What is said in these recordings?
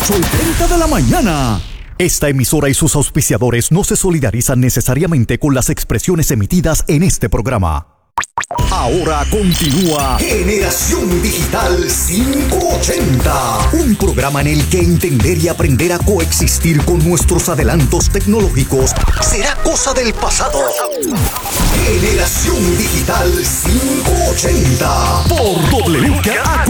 8:30 de la mañana. Esta emisora y sus auspiciadores no se solidarizan necesariamente con las expresiones emitidas en este programa. Ahora continúa Generación Digital 580, un programa en el que entender y aprender a coexistir con nuestros adelantos tecnológicos será cosa del pasado. Generación Digital 580 por WKAQ.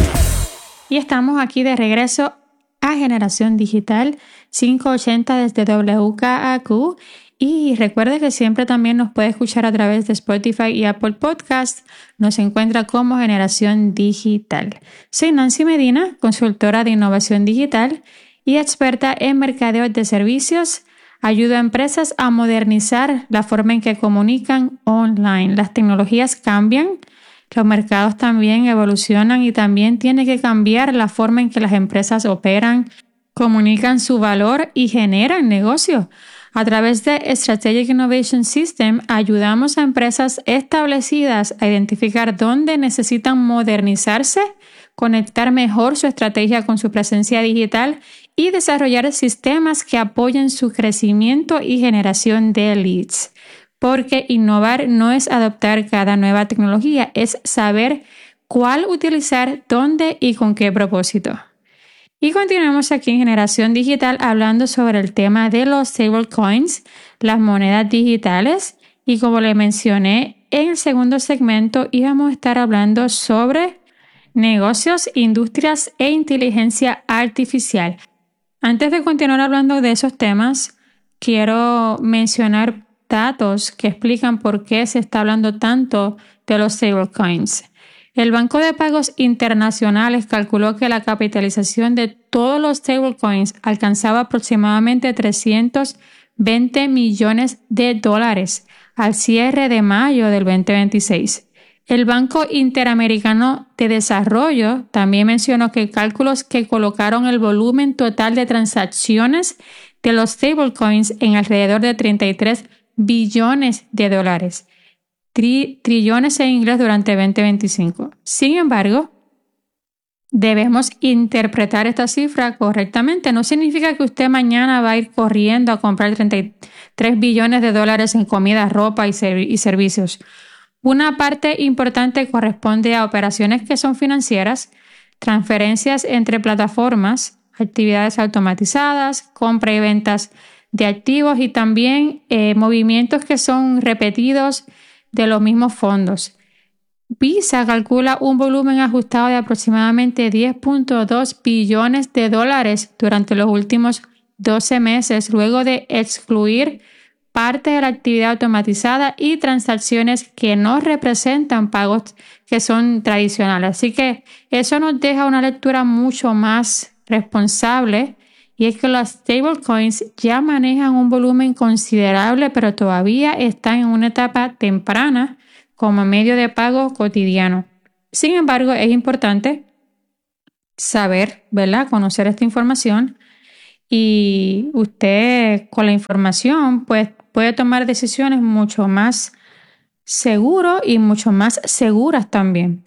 Y estamos aquí de regreso a Generación Digital 580 desde WKAQ. Y recuerde que siempre también nos puede escuchar a través de Spotify y Apple Podcast. Nos encuentra como Generación Digital. Soy Nancy Medina, consultora de innovación digital y experta en mercadeo de servicios. Ayudo a empresas a modernizar la forma en que comunican online. Las tecnologías cambian, los mercados también evolucionan y también tiene que cambiar la forma en que las empresas operan, comunican su valor y generan negocio. A través de Strategic Innovation System, ayudamos a empresas establecidas a identificar dónde necesitan modernizarse, conectar mejor su estrategia con su presencia digital y desarrollar sistemas que apoyen su crecimiento y generación de leads. Porque innovar no es adoptar cada nueva tecnología, es saber cuál utilizar, dónde y con qué propósito. Y continuamos aquí en Generación Digital hablando sobre el tema de los stablecoins, las monedas digitales. Y como le mencioné en el segundo segmento, íbamos a estar hablando sobre negocios, industrias e inteligencia artificial. Antes de continuar hablando de esos temas, quiero mencionar datos que explican por qué se está hablando tanto de los stablecoins. El Banco de Pagos Internacionales calculó que la capitalización de todos los stablecoins alcanzaba aproximadamente $320 millones al cierre de mayo del 2026. El Banco Interamericano de Desarrollo también mencionó que cálculos que colocaron el volumen total de transacciones de los stablecoins en alrededor de $33 billones. Trillones en inglés durante 2025. Sin embargo, debemos interpretar esta cifra correctamente. No significa que usted mañana va a ir corriendo a comprar $33 billones en comida, ropa y servicios. Una parte importante corresponde a operaciones que son financieras, transferencias entre plataformas, actividades automatizadas, compra y ventas de activos y también movimientos que son repetidos de los mismos fondos. Visa calcula un volumen ajustado de aproximadamente $10.2 billones durante los últimos 12 meses, luego de excluir parte de la actividad automatizada y transacciones que no representan pagos que son tradicionales. Así que eso nos deja una lectura mucho más responsable, y es que los stablecoins ya manejan un volumen considerable, pero todavía están en una etapa temprana como medio de pago cotidiano. Sin embargo, es importante saber, ¿verdad?, conocer esta información, y usted con la información pues puede tomar decisiones mucho más seguras y mucho más seguras también.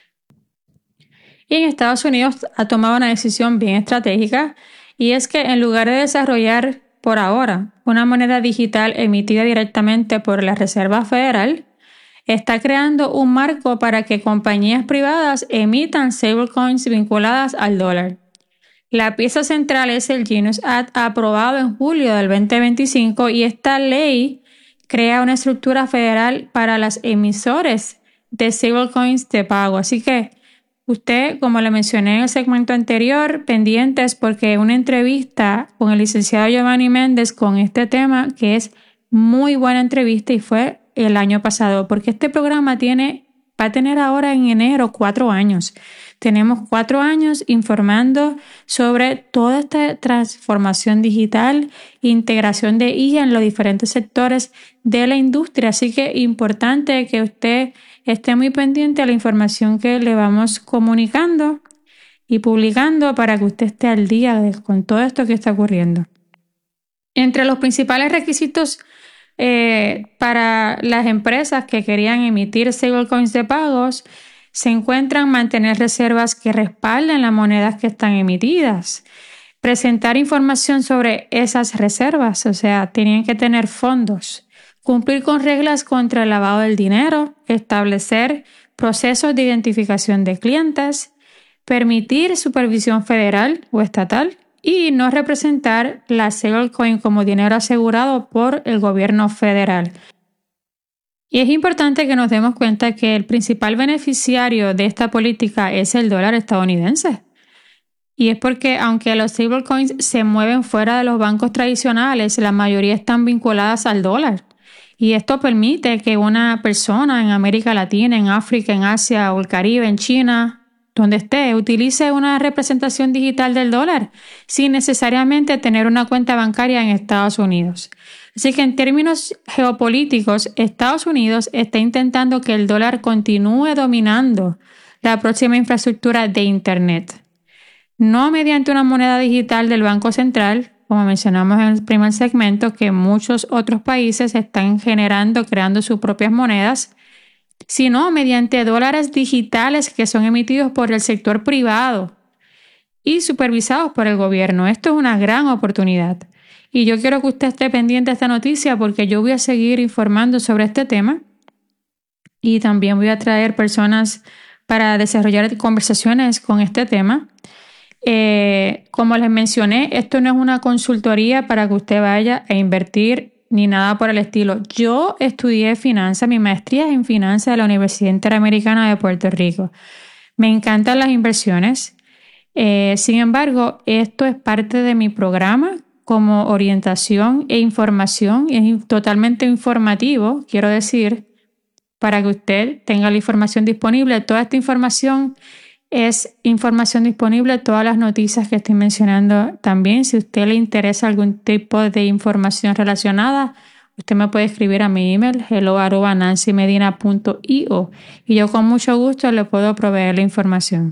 Y en Estados Unidos ha tomado una decisión bien estratégica, y es que en lugar de desarrollar por ahora una moneda digital emitida directamente por la Reserva Federal, está creando un marco para que compañías privadas emitan stablecoins vinculadas al dólar. La pieza central es el Genius Act aprobado en julio del 2025, y esta ley crea una estructura federal para las emisores de stablecoins de pago. Así que usted, como le mencioné en el segmento anterior, pendientes porque una entrevista con el licenciado Giovanni Méndez con este tema, que es muy buena entrevista y fue el año pasado, porque este programa va a tener ahora en enero 4 años. Tenemos 4 años informando sobre toda esta transformación digital, integración de IA en los diferentes sectores de la industria. Así que es importante que usted esté muy pendiente a la información que le vamos comunicando y publicando para que usted esté al día con todo esto que está ocurriendo. Entre los principales requisitos para las empresas que querían emitir stablecoins de pagos se encuentran mantener reservas que respalden las monedas que están emitidas, Presentar información sobre esas reservas, o sea, tenían que tener fondos, cumplir con reglas contra el lavado del dinero, establecer procesos de identificación de clientes, permitir supervisión federal o estatal y no representar la stablecoin como dinero asegurado por el gobierno federal. Y es importante que nos demos cuenta que el principal beneficiario de esta política es el dólar estadounidense. Y es porque aunque los stablecoins se mueven fuera de los bancos tradicionales, la mayoría están vinculadas al dólar. Y esto permite que una persona en América Latina, en África, en Asia o el Caribe, en China, donde esté, utilice una representación digital del dólar sin necesariamente tener una cuenta bancaria en Estados Unidos. Así que en términos geopolíticos, Estados Unidos está intentando que el dólar continúe dominando la próxima infraestructura de Internet. No mediante una moneda digital del Banco Central, como mencionamos en el primer segmento, que muchos otros países están creando sus propias monedas, sino mediante dólares digitales que son emitidos por el sector privado y supervisados por el gobierno. Esto es una gran oportunidad. Y yo quiero que usted esté pendiente de esta noticia porque yo voy a seguir informando sobre este tema y también voy a traer personas para desarrollar conversaciones con este tema. Como les mencioné, esto no es una consultoría para que usted vaya a invertir ni nada por el estilo. Yo estudié finanzas, mi maestría es en finanzas de la Universidad Interamericana de Puerto Rico. Me encantan las inversiones. Sin embargo, esto es parte de mi programa como orientación e información. Es totalmente informativo, quiero decir, para que usted tenga la información disponible. Toda esta información es información disponible, todas las noticias que estoy mencionando también. Si a usted le interesa algún tipo de información relacionada, usted me puede escribir a mi email hello@nancymedina.io y yo con mucho gusto le puedo proveer la información.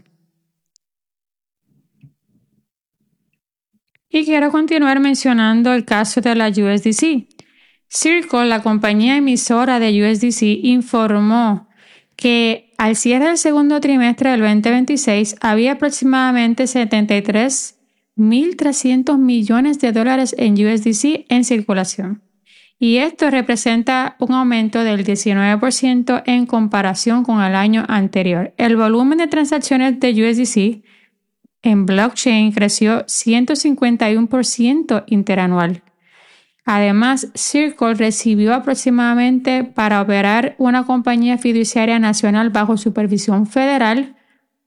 Y quiero continuar mencionando el caso de la USDC. Circle, la compañía emisora de USDC, informó que al cierre del segundo trimestre del 2026 había aproximadamente 73.300 millones de dólares en USDC en circulación. Y esto representa un aumento del 19% en comparación con el año anterior. El volumen de transacciones de USDC en blockchain creció 151% interanual. Además, Circle recibió aproximadamente para operar una compañía fiduciaria nacional bajo supervisión federal,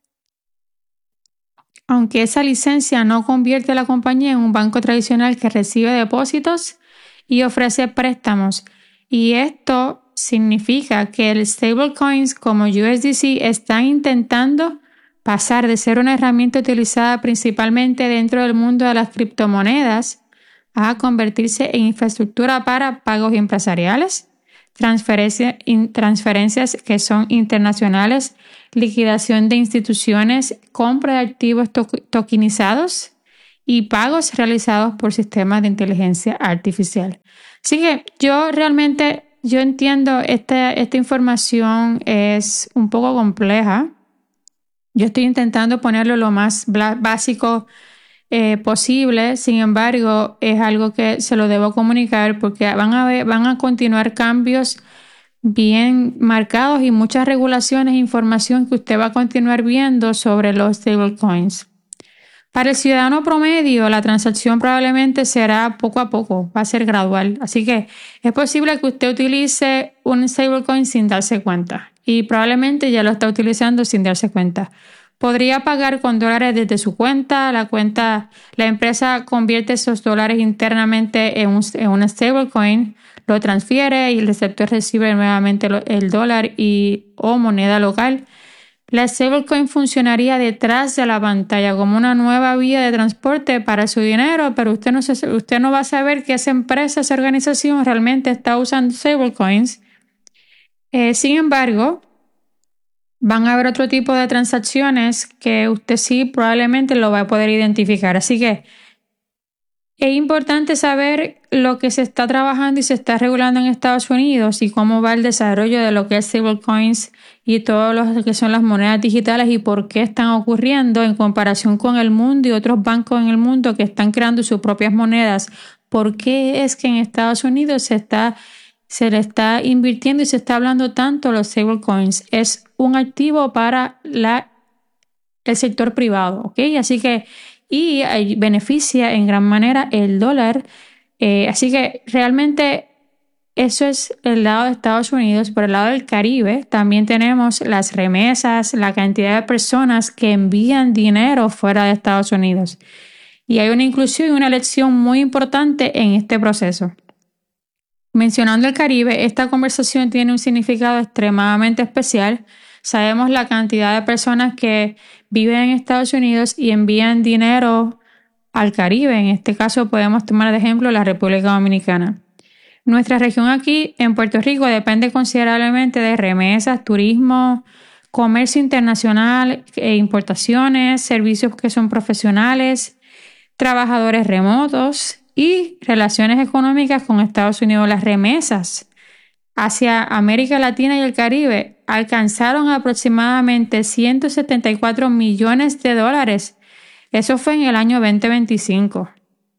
aunque esa licencia no convierte a la compañía en un banco tradicional que recibe depósitos y ofrece préstamos. Y esto significa que el stablecoins como USDC están intentando pasar de ser una herramienta utilizada principalmente dentro del mundo de las criptomonedas a convertirse en infraestructura para pagos empresariales, transferencias que son internacionales, liquidación de instituciones, compra de activos tokenizados y pagos realizados por sistemas de inteligencia artificial. Así que yo entiendo esta información es un poco compleja. Yo estoy intentando ponerlo lo más básico posible. Sin embargo, es algo que se lo debo comunicar porque van a continuar cambios bien marcados y muchas regulaciones e información que usted va a continuar viendo sobre los stablecoins. Para el ciudadano promedio, la transacción probablemente será poco a poco, va a ser gradual. Así que es posible que usted utilice un stablecoin sin darse cuenta y probablemente ya lo está utilizando sin darse cuenta. Podría pagar con dólares desde su cuenta. La empresa convierte esos dólares internamente en una stablecoin, lo transfiere y el receptor recibe nuevamente el dólar o moneda local. La stablecoin funcionaría detrás de la pantalla como una nueva vía de transporte para su dinero, pero usted no va a saber que esa empresa, esa organización realmente está usando stablecoins. Sin embargo, van a haber otro tipo de transacciones que usted sí probablemente lo va a poder identificar. Así que Es importante saber lo que se está trabajando y se está regulando en Estados Unidos y cómo va el desarrollo de lo que es stablecoins y todo lo que son las monedas digitales y por qué están ocurriendo en comparación con el mundo y otros bancos en el mundo que están creando sus propias monedas. ¿Por qué es que en Estados Unidos se le está invirtiendo y se está hablando tanto de los stablecoins? Es un activo para el sector privado, ¿ok? Así que beneficia en gran manera el dólar. Así que realmente eso es el lado de Estados Unidos. Por el lado del Caribe también tenemos las remesas, la cantidad de personas que envían dinero fuera de Estados Unidos. Y hay una inclusión y una lección muy importante en este proceso. Mencionando el Caribe, esta conversación tiene un significado extremadamente especial. Sabemos la cantidad de personas que viven en Estados Unidos y envían dinero al Caribe. En este caso podemos tomar de ejemplo la República Dominicana. Nuestra región aquí en Puerto Rico depende considerablemente de remesas, turismo, comercio internacional, importaciones, servicios que son profesionales, trabajadores remotos y relaciones económicas con Estados Unidos. Las remesas hacia América Latina y el Caribe alcanzaron aproximadamente 174 millones de dólares. Eso fue en el año 2025.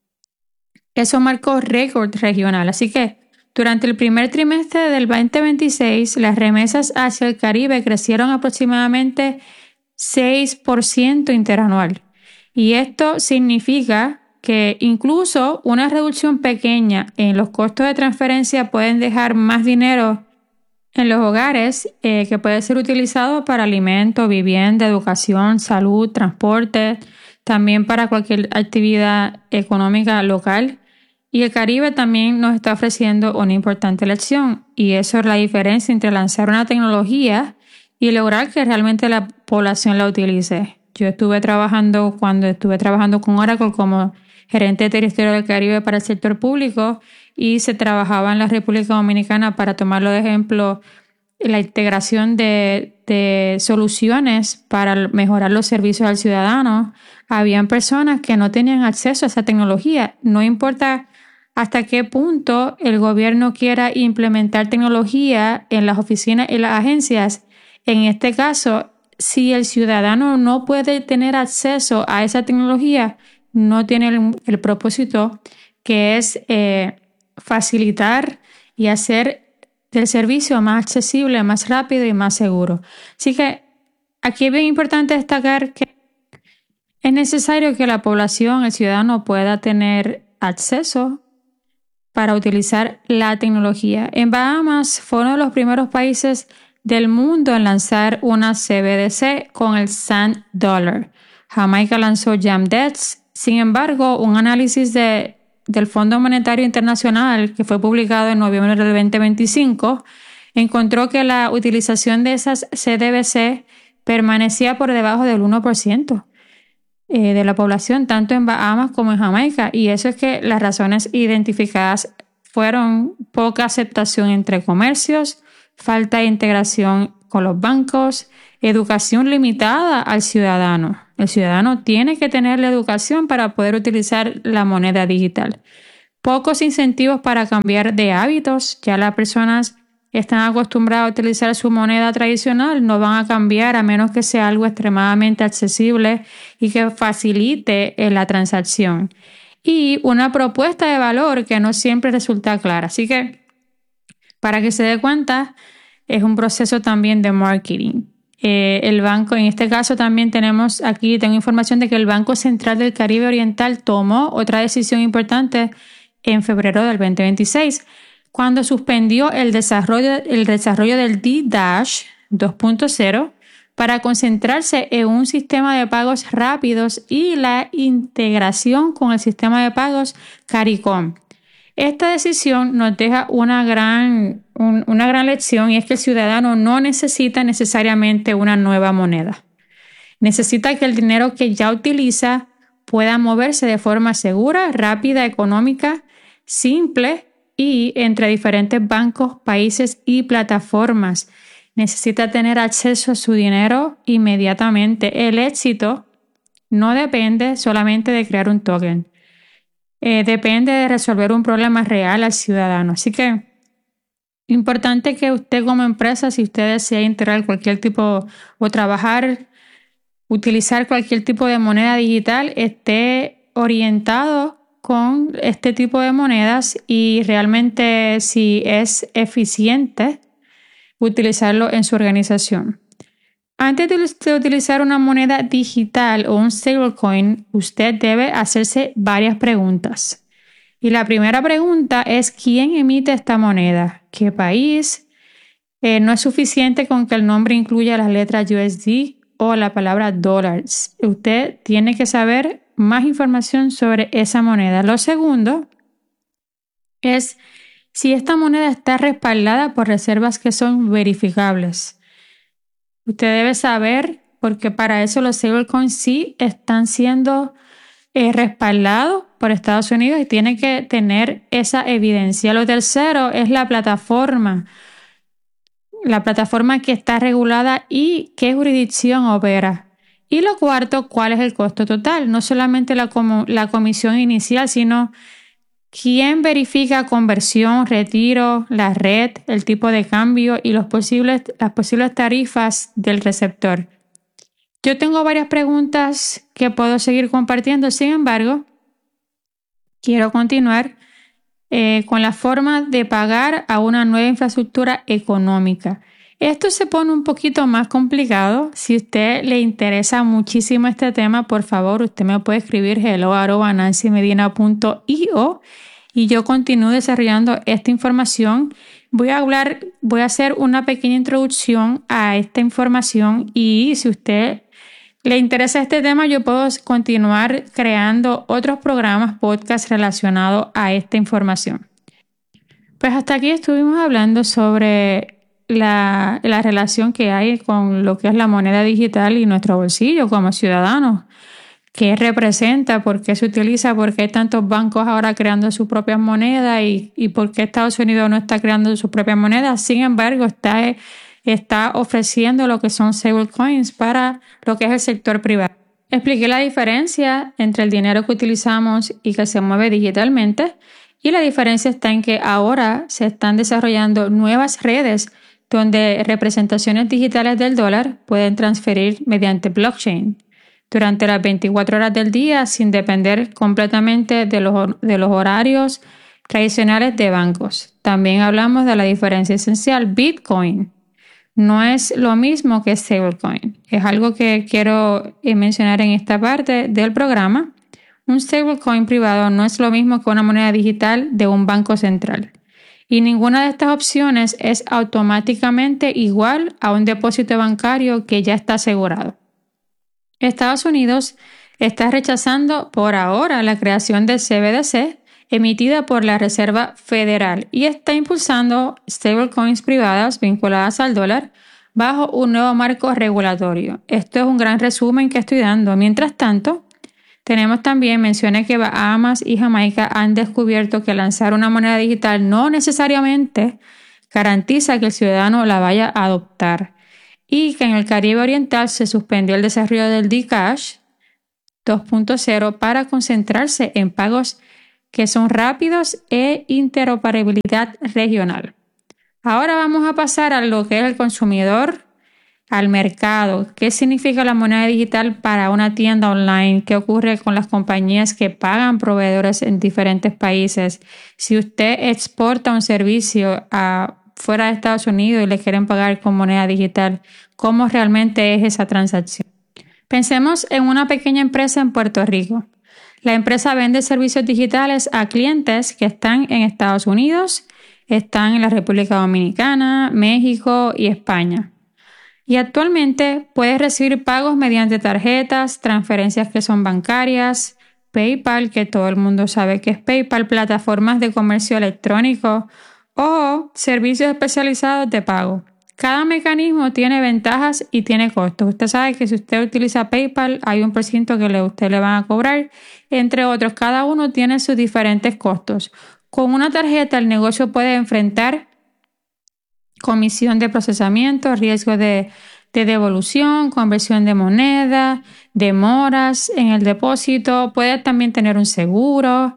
Eso marcó récord regional. Así que durante el primer trimestre del 2026, las remesas hacia el Caribe crecieron aproximadamente 6% interanual. Y esto significa que incluso una reducción pequeña en los costos de transferencia pueden dejar más dinero en los hogares que puede ser utilizado para alimentos, vivienda, educación, salud, transporte, también para cualquier actividad económica local. Y el Caribe también nos está ofreciendo una importante lección, y eso es la diferencia entre lanzar una tecnología y lograr que realmente la población la utilice. Cuando estuve trabajando con Oracle como gerente territorial del Caribe para el sector público, y se trabajaba en la República Dominicana para tomarlo de ejemplo, la integración de soluciones para mejorar los servicios al ciudadano. Habían personas que no tenían acceso a esa tecnología. No importa hasta qué punto el gobierno quiera implementar tecnología en las oficinas y las agencias. En este caso, si el ciudadano no puede tener acceso a esa tecnología, no tiene el propósito, que es facilitar y hacer del servicio más accesible, más rápido y más seguro. Así que aquí es bien importante destacar que es necesario que la población, el ciudadano, pueda tener acceso para utilizar la tecnología. En Bahamas fue uno de los primeros países del mundo en lanzar una CBDC con el Sand Dollar. Jamaica lanzó JamDebts. Sin embargo, un análisis del Fondo Monetario Internacional, que fue publicado en noviembre del 2025, encontró que la utilización de esas CBDC permanecía por debajo del 1% de la población, tanto en Bahamas como en Jamaica. Y eso es que las razones identificadas fueron poca aceptación entre comercios, falta de integración con los bancos, educación limitada al ciudadano. El ciudadano tiene que tener la educación para poder utilizar la moneda digital. Pocos incentivos para cambiar de hábitos. Ya las personas están acostumbradas a utilizar su moneda tradicional, no van a cambiar a menos que sea algo extremadamente accesible y que facilite la transacción. Y una propuesta de valor que no siempre resulta clara. Así que, para que se dé cuenta, es un proceso también de marketing. El banco, en este caso también tengo información de que el Banco Central del Caribe Oriental tomó otra decisión importante en febrero del 2026, cuando suspendió el desarrollo del D-Dash 2.0 para concentrarse en un sistema de pagos rápidos y la integración con el sistema de pagos CARICOM. Esta decisión nos deja una gran lección, y es que el ciudadano no necesita necesariamente una nueva moneda. Necesita que el dinero que ya utiliza pueda moverse de forma segura, rápida, económica, simple y entre diferentes bancos, países y plataformas. Necesita tener acceso a su dinero inmediatamente. El éxito no depende solamente de crear un token. depende de resolver un problema real al ciudadano. Así que importante que usted como empresa, si usted desea integrar cualquier tipo o utilizar cualquier tipo de moneda digital, esté orientado con este tipo de monedas y realmente si es eficiente utilizarlo en su organización. Antes de utilizar una moneda digital o un stablecoin, usted debe hacerse varias preguntas. Y la primera pregunta es: ¿quién emite esta moneda? ¿Qué país? No es suficiente con que el nombre incluya las letras USD o la palabra dólares. Usted tiene que saber más información sobre esa moneda. Lo segundo es si esta moneda está respaldada por reservas que son verificables. Usted debe saber, porque para eso los stablecoins sí están siendo respaldados por Estados Unidos y tiene que tener esa evidencia. Lo tercero es la plataforma que está regulada y qué jurisdicción opera. Y lo cuarto, cuál es el costo total. No solamente la comisión inicial, sino quién verifica conversión, retiro, la red, el tipo de cambio y las posibles tarifas del receptor. Yo tengo varias preguntas que puedo seguir compartiendo, sin embargo, quiero continuar con la forma de pagar a una nueva infraestructura económica. Esto se pone un poquito más complicado. Si a usted le interesa muchísimo este tema, por favor, usted me puede escribir hello@nancymedina.io y yo continúo desarrollando esta información. Voy a hacer una pequeña introducción a esta información y si usted le interesa este tema, yo puedo continuar creando otros programas, podcasts relacionados a esta información. Pues hasta aquí estuvimos hablando sobre la relación que hay con lo que es la moneda digital y nuestro bolsillo como ciudadanos. ¿Qué representa? ¿Por qué se utiliza? ¿Por qué hay tantos bancos ahora creando sus propias monedas? ¿Y por qué Estados Unidos no está creando sus propias monedas? Sin embargo, está ofreciendo lo que son stablecoins para lo que es el sector privado. Expliqué la diferencia entre el dinero que utilizamos y que se mueve digitalmente, y la diferencia está en que ahora se están desarrollando nuevas redes donde representaciones digitales del dólar pueden transferir mediante blockchain durante las 24 horas del día sin depender completamente de los horarios tradicionales de bancos. También hablamos de la diferencia esencial. Bitcoin no es lo mismo que stablecoin. Es algo que quiero mencionar en esta parte del programa. Un stablecoin privado no es lo mismo que una moneda digital de un banco central. Y ninguna de estas opciones es automáticamente igual a un depósito bancario que ya está asegurado. Estados Unidos está rechazando por ahora la creación del CBDC emitida por la Reserva Federal y está impulsando stablecoins privadas vinculadas al dólar bajo un nuevo marco regulatorio. Esto es un gran resumen que estoy dando. Mientras tanto, tenemos también menciones que Bahamas y Jamaica han descubierto que lanzar una moneda digital no necesariamente garantiza que el ciudadano la vaya a adoptar y que en el Caribe Oriental se suspendió el desarrollo del Dcash 2.0 para concentrarse en pagos que son rápidos e interoperabilidad regional. Ahora vamos a pasar a lo que es el consumidor, al mercado. ¿Qué significa la moneda digital para una tienda online? ¿Qué ocurre con las compañías que pagan proveedores en diferentes países? Si usted exporta un servicio fuera de Estados Unidos y le quieren pagar con moneda digital, ¿cómo realmente es esa transacción? Pensemos en una pequeña empresa en Puerto Rico. La empresa vende servicios digitales a clientes que están en Estados Unidos, están en la República Dominicana, México y España. Y actualmente puedes recibir pagos mediante tarjetas, transferencias que son bancarias, PayPal, que todo el mundo sabe que es PayPal, plataformas de comercio electrónico o servicios especializados de pago. Cada mecanismo tiene ventajas y tiene costos. Usted sabe que si usted utiliza PayPal hay un % que usted le van a cobrar, entre otros. Cada uno tiene sus diferentes costos. Con una tarjeta el negocio puede enfrentar comisión de procesamiento, riesgo de devolución, conversión de moneda, demoras en el depósito, puede también tener un seguro.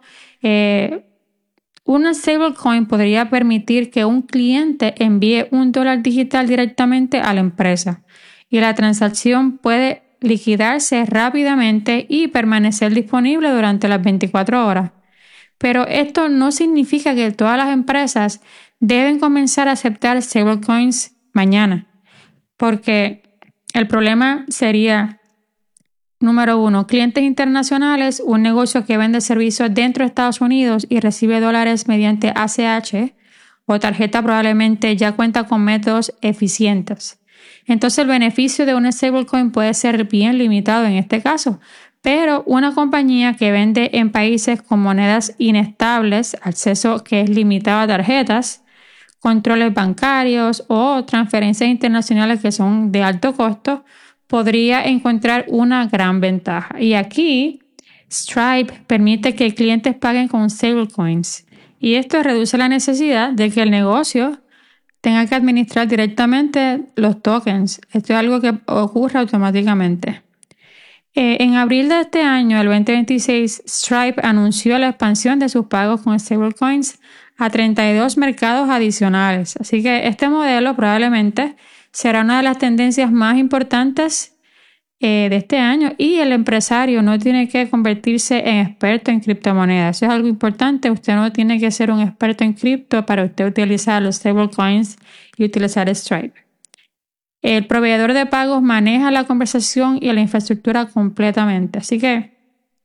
Una stablecoin podría permitir que un cliente envíe $1 digital directamente a la empresa y la transacción puede liquidarse rápidamente y permanecer disponible durante las 24 horas. Pero esto no significa que todas las empresas deben comenzar a aceptar stablecoins mañana, porque el problema sería, número 1, clientes internacionales, un negocio que vende servicios dentro de Estados Unidos y recibe dólares mediante ACH o tarjeta probablemente ya cuenta con métodos eficientes. Entonces el beneficio de una stablecoin puede ser bien limitado en este caso, pero una compañía que vende en países con monedas inestables, acceso que es limitado a tarjetas, controles bancarios o transferencias internacionales que son de alto costo, podría encontrar una gran ventaja. Y aquí Stripe permite que clientes paguen con stablecoins y esto reduce la necesidad de que el negocio tenga que administrar directamente los tokens. Esto es algo que ocurre automáticamente. En abril de este año, el 2026, Stripe anunció la expansión de sus pagos con stablecoins a 32 mercados adicionales. Así que este modelo probablemente será una de las tendencias más importantes de este año y el empresario no tiene que convertirse en experto en criptomonedas. Eso es algo importante. Usted no tiene que ser un experto en cripto para usted utilizar los stablecoins y utilizar Stripe. El proveedor de pagos maneja la conversación y la infraestructura completamente. Así que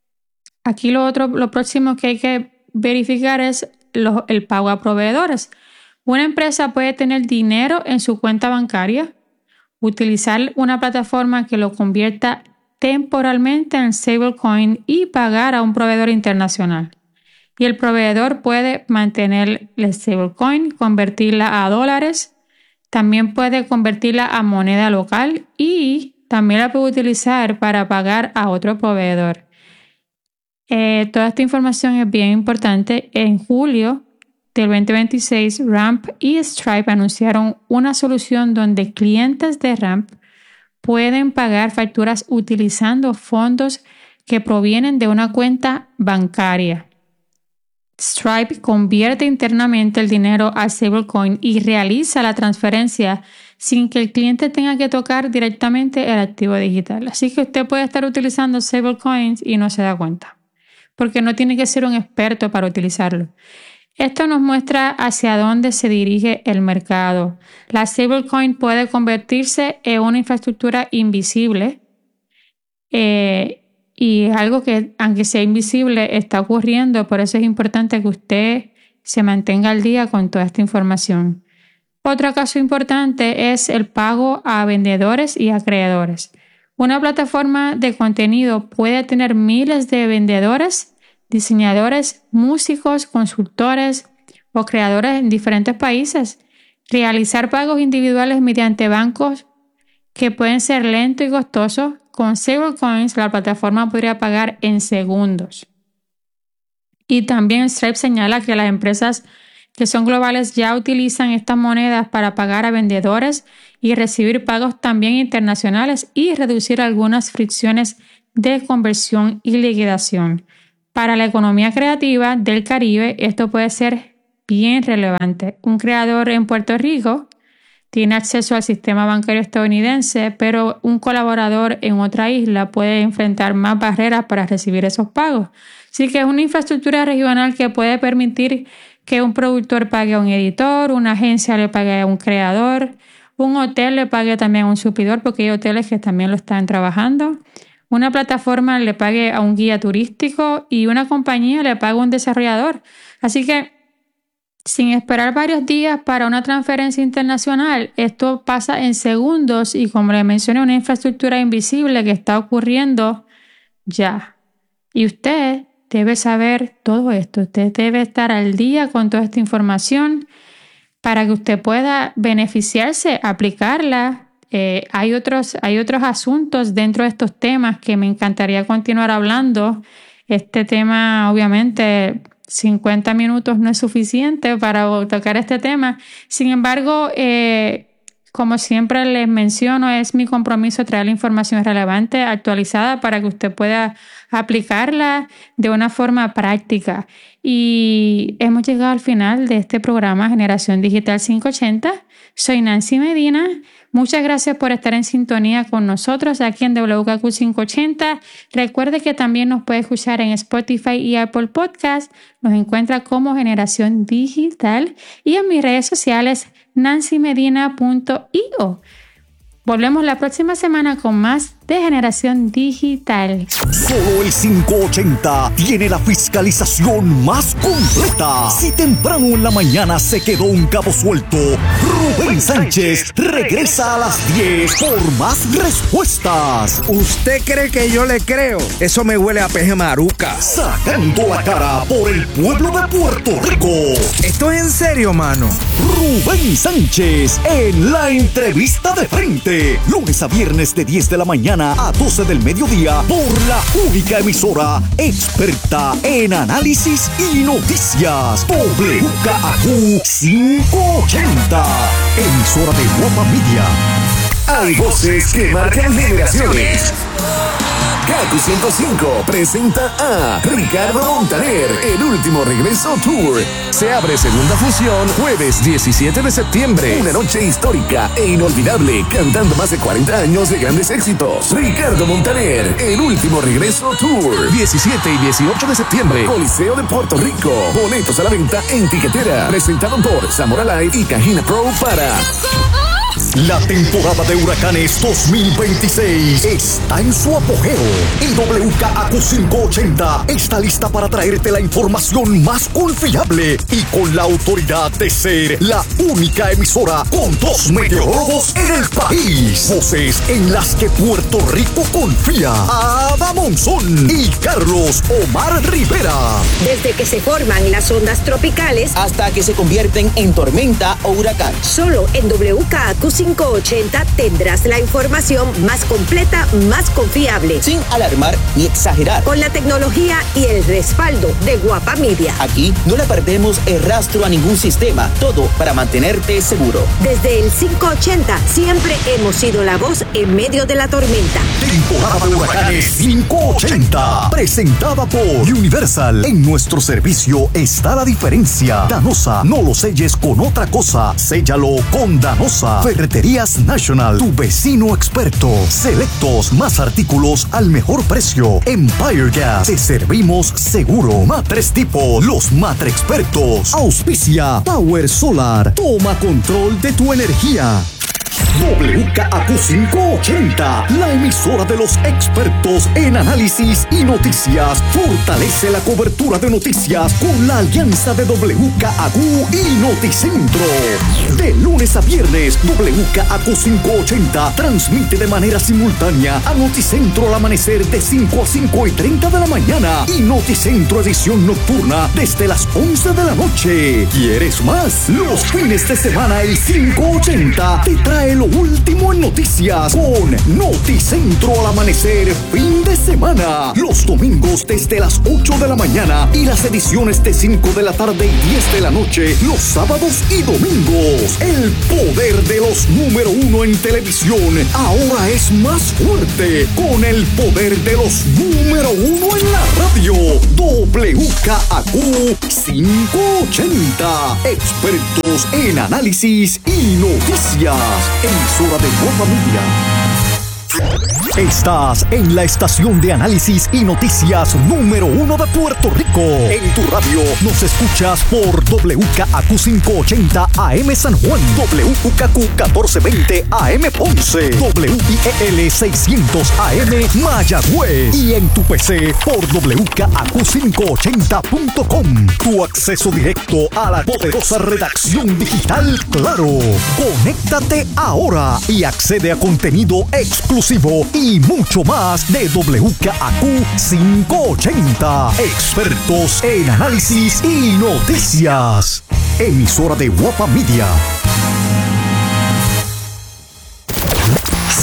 aquí lo próximo que hay que verificar es el pago a proveedores. Una empresa puede tener dinero en su cuenta bancaria, utilizar una plataforma que lo convierta temporalmente en stablecoin y pagar a un proveedor internacional. Y el proveedor puede mantener el stablecoin, convertirla a dólares, también puede convertirla a moneda local y también la puede utilizar para pagar a otro proveedor. Toda esta información es bien importante. En julio del 2026, Ramp y Stripe anunciaron una solución donde clientes de Ramp pueden pagar facturas utilizando fondos que provienen de una cuenta bancaria. Stripe convierte internamente el dinero a stablecoin y realiza la transferencia sin que el cliente tenga que tocar directamente el activo digital. Así que usted puede estar utilizando stablecoins y no se da cuenta, porque no tiene que ser un experto para utilizarlo. Esto nos muestra hacia dónde se dirige el mercado. La stablecoin puede convertirse en una infraestructura invisible y es algo que, aunque sea invisible, está ocurriendo. Por eso es importante que usted se mantenga al día con toda esta información. Otro caso importante es el pago a vendedores y a creadores. Una plataforma de contenido puede tener miles de vendedores, diseñadores, músicos, consultores o creadores en diferentes países. Realizar pagos individuales mediante bancos que pueden ser lentos y costosos. Con stablecoins, la plataforma podría pagar en segundos. Y también Stripe señala que las empresas que son globales ya utilizan estas monedas para pagar a vendedores y recibir pagos también internacionales y reducir algunas fricciones de conversión y liquidación. Para la economía creativa del Caribe, esto puede ser bien relevante. Un creador en Puerto Rico tiene acceso al sistema bancario estadounidense, pero un colaborador en otra isla puede enfrentar más barreras para recibir esos pagos. Así que es una infraestructura regional que puede permitir que un productor pague a un editor, una agencia le pague a un creador, un hotel le pague también a un suplidor, porque hay hoteles que también lo están trabajando, una plataforma le pague a un guía turístico y una compañía le pague a un desarrollador. Así que sin esperar varios días para una transferencia internacional, esto pasa en segundos y, como le mencioné, una infraestructura invisible que está ocurriendo ya. Y usted debe saber todo esto. Usted debe estar al día con toda esta información para que usted pueda beneficiarse, aplicarla. Hay otros asuntos dentro de estos temas que me encantaría continuar hablando. Este tema, obviamente, 50 minutos no es suficiente para tocar este tema. Sin embargo, Como siempre les menciono, es mi compromiso traer la información relevante, actualizada, para que usted pueda aplicarla de una forma práctica. Y hemos llegado al final de este programa Generación Digital 580. Soy Nancy Medina. Muchas gracias por estar en sintonía con nosotros aquí en WKQ 580. Recuerde que también nos puede escuchar en Spotify y Apple Podcast. Nos encuentra como Generación Digital y en mis redes sociales nancymedina.io. Volvemos la próxima semana con más de Generación Digital. Solo el 580 tiene la fiscalización más completa. Si temprano en la mañana se quedó un cabo suelto, Rubén Sánchez regresa a las 10 por más respuestas. ¿Usted cree que yo le creo? Eso me huele a peje maruca. Sacando la cara por el pueblo de Puerto Rico. ¿Esto es en serio, mano? Rubén Sánchez en la entrevista de frente. Lunes a viernes de 10 de la mañana a 12 del mediodía por la única emisora experta en análisis y noticias. WKQ 580. Emisora de Guapa Media. Hay voces que marcan generaciones. KQ 105 presenta a Ricardo Montaner, El Último Regreso Tour. Se abre segunda función jueves 17 de septiembre. Una noche histórica e inolvidable, cantando más de 40 años de grandes éxitos. Ricardo Montaner, El Último Regreso Tour. 17 y 18 de septiembre, Coliseo de Puerto Rico. Boletos a la venta en Tiquetera. Presentado por Zamora Live y Cajina Pro para... La temporada de huracanes 2026 está en su apogeo y WKQ 580 está lista para traerte la información más confiable y con la autoridad de ser la única emisora con 2 meteorólogos en el país. Voces en las que Puerto Rico confía. Ada Monzón y Carlos Omar Rivera. Desde que se forman las ondas tropicales hasta que se convierten en tormenta o huracán. Solo en WKQ 580 tendrás la información más completa, más confiable, sin alarmar ni exagerar, con la tecnología y el respaldo de Guapa Media. Aquí no le perdemos el rastro a ningún sistema, todo para mantenerte seguro. Desde el 580 siempre hemos sido la voz en medio de la tormenta. Temporada de huracanes 580, presentada por Universal. En nuestro servicio está la diferencia. Danosa, no lo selles con otra cosa, séllalo con Danosa. Ferreterías National, tu vecino experto. Selectos, más artículos al mejor precio. Empire Gas, te servimos seguro. Matres Tipo, los Matre expertos. Auspicia Power Solar, toma control de tu energía. WKQ 580, la emisora de los expertos en análisis y noticias, fortalece la cobertura de noticias con la alianza de WKQ y Noticentro. De lunes a viernes, WKQ 580 transmite de manera simultánea a Noticentro al amanecer de 5 a 5:30 de la mañana y Noticentro edición nocturna desde las 11 de la noche. ¿Quieres más? Los fines de semana el 580 te trae lo último en noticias con Noticentro al amanecer fin de semana. Los domingos desde las 8 de la mañana y las ediciones de 5 de la tarde y 10 de la noche los sábados y domingos. El poder de los número 1 en televisión ahora es más fuerte con el poder de los número 1 en la radio. WKQ 580, expertos en análisis y noticias. Emisora de Guapa Media. Estás en la estación de análisis y noticias número 1 de Puerto Rico. En tu radio nos escuchas por WKQ 580 AM San Juan, WKQ 1420 AM Ponce, WIEL 600 AM Mayagüez y en tu PC por WKQ580.com. Tu acceso directo a la poderosa redacción digital Claro. Conéctate ahora y accede a contenido exclusivo y mucho más de WKQ 580. Expertos en análisis y noticias. Emisora de Guapa Media.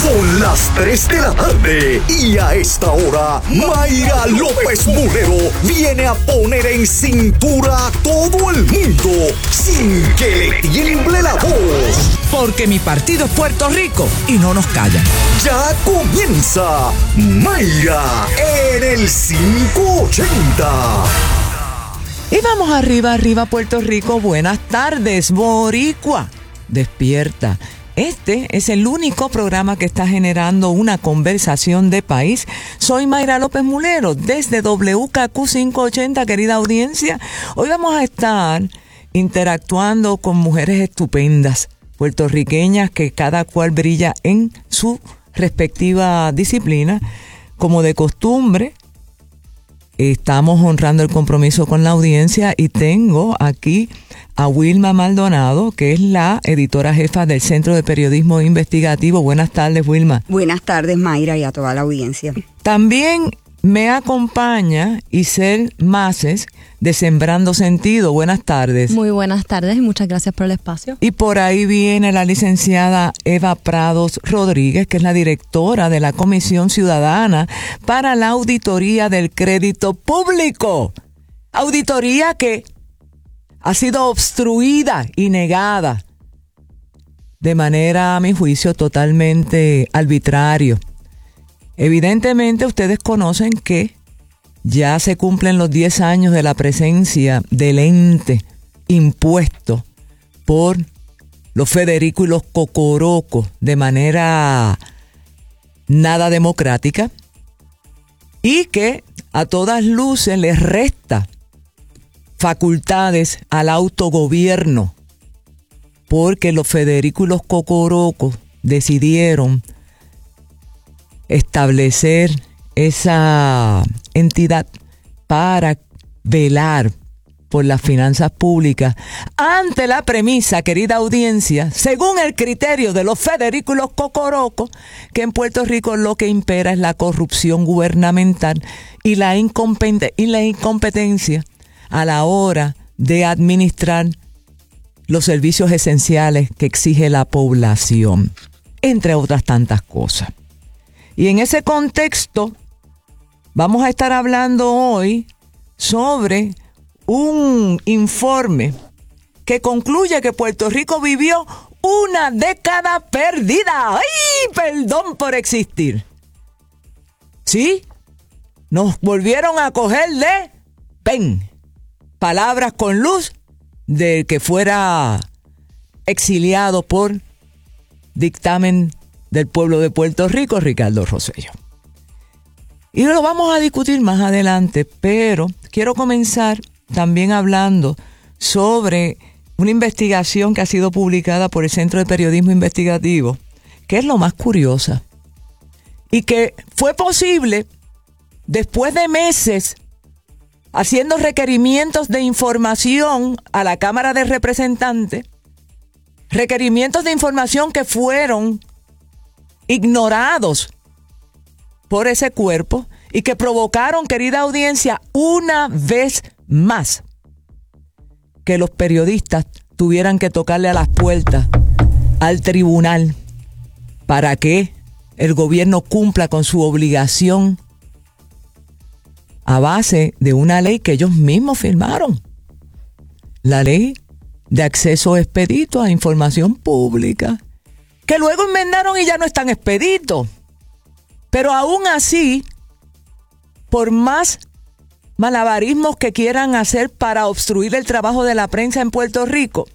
Son las 3 de la tarde y a esta hora Mayra López Mulero viene a poner en cintura a todo el mundo sin que le tiemble la voz. Porque mi partido es Puerto Rico y no nos callan. Ya comienza Mayra en el 580. Y vamos arriba, Puerto Rico. Buenas tardes, Boricua. Despierta. Este es el único programa que está generando una conversación de país. Soy Mayra López Mulero desde WKQ 580, querida audiencia. Hoy vamos a estar interactuando con mujeres estupendas, puertorriqueñas que cada cual brilla en su respectiva disciplina. Como de costumbre, estamos honrando el compromiso con la audiencia y tengo aquí a Wilma Maldonado, que es la editora jefa del Centro de Periodismo Investigativo. Buenas tardes, Wilma. Buenas tardes, Mayra, y a toda la audiencia. También me acompaña Isel Maces, de Sembrando Sentido. Buenas tardes. Muy buenas tardes y muchas gracias por el espacio. Y por ahí viene la licenciada Eva Prados Rodríguez, que es la directora de la Comisión Ciudadana para la Auditoría del Crédito Público. Auditoría que ha sido obstruida y negada de manera, a mi juicio, totalmente arbitraria. Evidentemente, ustedes conocen que ya se cumplen los 10 años de la presencia del ente impuesto por los Federico y los Cocorocos de manera nada democrática y que a todas luces les resta facultades al autogobierno, porque los Federico y los Cocorocos decidieron establecer esa entidad para velar por las finanzas públicas ante la premisa, querida audiencia, según el criterio de los Federico y los Cocorocos, que en Puerto Rico lo que impera es la corrupción gubernamental y la incompetencia a la hora de administrar los servicios esenciales que exige la población, entre otras tantas cosas. Y en ese contexto vamos a estar hablando hoy sobre un informe que concluye que Puerto Rico vivió una década perdida. ¡Ay, perdón por existir! ¿Sí? Nos volvieron a coger de palabras con luz del que fuera exiliado por dictamen del pueblo de Puerto Rico, Ricardo Rosselló. Y lo vamos a discutir más adelante, pero quiero comenzar también hablando sobre una investigación que ha sido publicada por el Centro de Periodismo Investigativo, que es lo más curiosa, y que fue posible después de meses haciendo requerimientos de información a la Cámara de Representantes, requerimientos de información que fueron ignorados por ese cuerpo y que provocaron, querida audiencia, una vez más que los periodistas tuvieran que tocarle a las puertas al tribunal para que el gobierno cumpla con su obligación a base de una ley que ellos mismos firmaron, la ley de acceso expedito a información pública, que luego enmendaron y ya no están expeditos. Pero aún así, por más malabarismos que quieran hacer para obstruir el trabajo de la prensa en Puerto Rico,